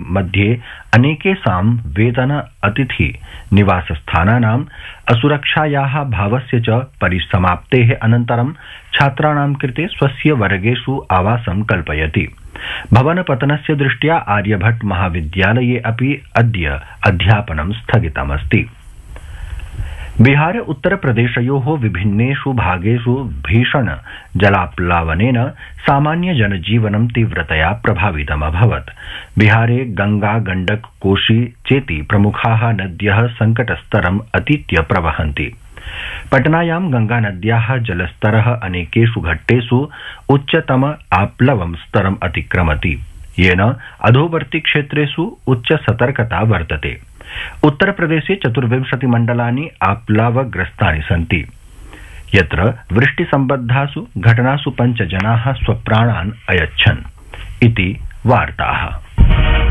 मध्ये अनेकेषां वेतन अतिथि निवासस्थानानाम् असुरक्षायाः भावस्य च परिसमाप्तेः अनन्तरं छात्राणां कृते स्वस्य वर्गेषु आवासं कल्पयति। भवनपतनस्य दृष्ट्या आर्यभट्ट महाविद्यालये अपि अद्य अध्यापनं स्थगितमस्ति। बिहार उत्तरप्रदेशयोः विभिन्नेषु भागेषु भीषण जलाप्लावनेन सामान्य जनजीवनं तीव्रतया प्रभावितमभवत्। बिहारे गंगा गंडक कोशी चेति प्रमुखाः नद्यः संकटस्तरम् अतीत्य प्रवहन्ति। पटनायां गंगानद्याः जलस्तरः अनेकेषु घट्टेषु उच्चतम आप्लवं स्तरम् अतिक्रमति, येन अधोवर्ति क्षेत्रेषु उच्च सतर्कता वर्तते। उत्तरप्रदेशे 24 मण्डलानि आप्लावग्रस्तानि सन्ति, यत्र वृष्टिसम्बद्धासु घटनासु 5 जनाः स्वप्राणान् अयच्छन् इति वार्ताः।